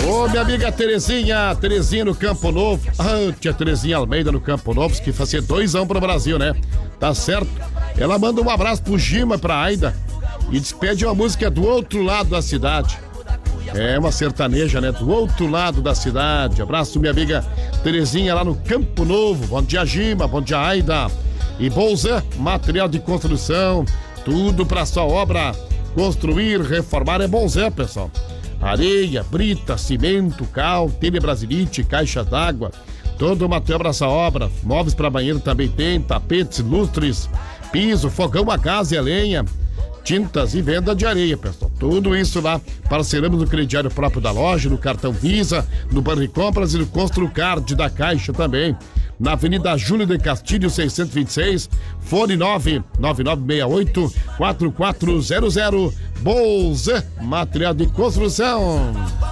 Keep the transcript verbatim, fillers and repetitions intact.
Ô, minha amiga Terezinha, Terezinha no Campo Novo. Ah, tia Terezinha Almeida no Campo Novo, que fazia dois anos pro Brasil, né? Tá certo? Ela manda um abraço pro Gima, pra Aida e despede uma música do outro lado da cidade. É uma sertaneja, né? Do outro lado da cidade. Abraço, minha amiga Terezinha lá no Campo Novo. Bom dia, Gima. Bom dia, Aida. E Bolzan, material de construção. Tudo pra sua obra. Construir, reformar é Bolzan, pessoal. Areia, brita, cimento, cal, telha brasilite, caixas d'água. Todo o material pra sua obra. Móveis pra banheiro também tem. Tapetes, lustres, piso, fogão a gás e a lenha. Tintas e venda de areia, pessoal. Tudo isso lá, parcelamos no crediário próprio da loja, no cartão Visa, no Banco de Compras e no Construcard da Caixa também. Na Avenida Júlio de Castilho, seiscentos e vinte e seis, fone nove nove nove seis oito quatro quatro zero zero. Bolzan, material de construção.